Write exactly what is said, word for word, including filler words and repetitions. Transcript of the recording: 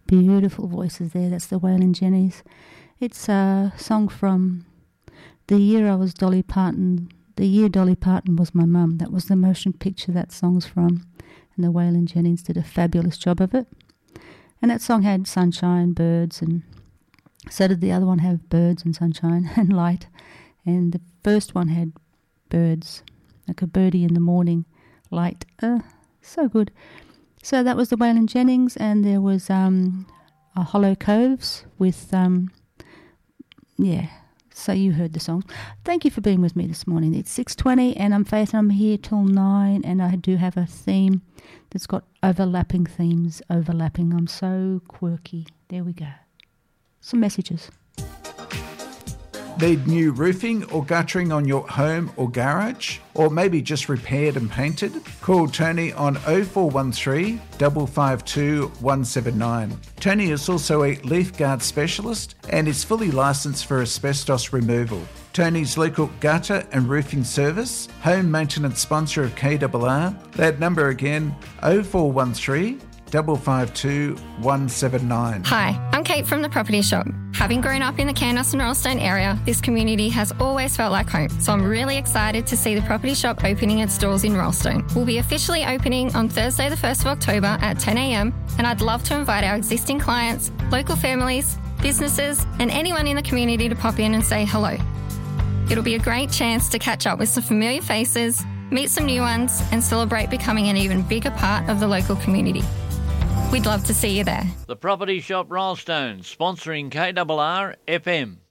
Beautiful voices there. That's the Waylon Jennings. It's a song from the year I was Dolly Parton. The year Dolly Parton was my mum. That was the motion picture that song's from. And the Waylon Jennings did a fabulous job of it. And that song had sunshine, birds, and so did the other one have birds and sunshine and light. And the first one had birds, like a birdie in the morning, light. Uh, so good. So that was the Waylon Jennings, and there was um, a Hollow Coves with, um, yeah, so you heard the song. Thank you for being with me this morning. It's six twenty, and I'm Faith, and I'm here till nine, and I do have a theme that's got overlapping themes, overlapping. I'm so quirky. There we go. Some messages. Need new roofing or guttering on your home or garage? Or maybe just repaired and painted? Call Tony on oh four one three, five five two, one seven nine. Tony is also a leaf guard specialist and is fully licensed for asbestos removal. Tony's local gutter and roofing service, home maintenance sponsor of K R R. That number again, oh four one three, five five two, one seven nine. Hi, I'm Kate from The Property Shop. Having grown up in the Candice and Rollstone area, this community has always felt like home, so I'm really excited to see The Property Shop opening its doors in Rollstone. We'll be officially opening on Thursday the first of October at ten a m, and I'd love to invite our existing clients, local families, businesses, and anyone in the community to pop in and say hello. It'll be a great chance to catch up with some familiar faces, meet some new ones, and celebrate becoming an even bigger part of the local community. We'd love to see you there. The Property Shop Rollstone, sponsoring K R R F M.